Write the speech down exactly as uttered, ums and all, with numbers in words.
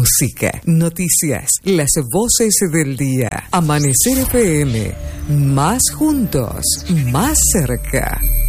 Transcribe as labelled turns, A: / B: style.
A: música, noticias, las voces del día. Amanecer F M, más juntos, más cerca.